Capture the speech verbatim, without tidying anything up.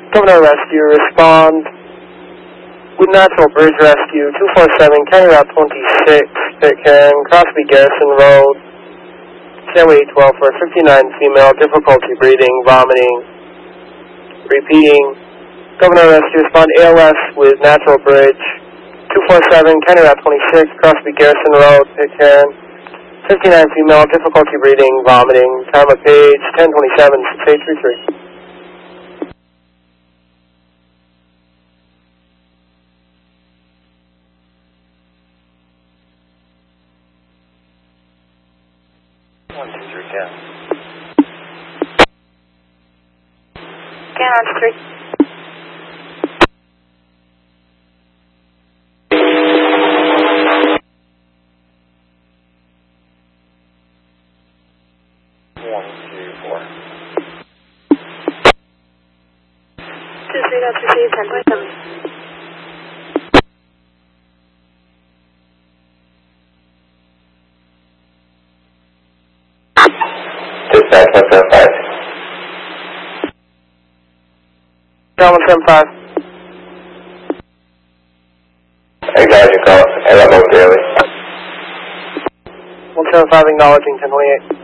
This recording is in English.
Governor Rescue, respond with Natural Bridge Rescue, two four seven, County Route twenty-six, Pitcairn, Crosby Garrison Road, Stairway twelve for a fifty-nine female, difficulty breathing, vomiting. Repeating, Governor Rescue, respond A L S with Natural Bridge, two four seven, County Route twenty-six, Crosby Garrison Road, Pitcairn, fifty-nine female, difficulty breathing, vomiting. Time of page ten twenty-seven, six eight three three. One, two, three, ten. Count three. One, two, four. Two three go two three ten point seven. Dispatch one seven five. Down one seven five. Acknowledge your call. Hello, Daily. one seven five acknowledging ten twenty-eight.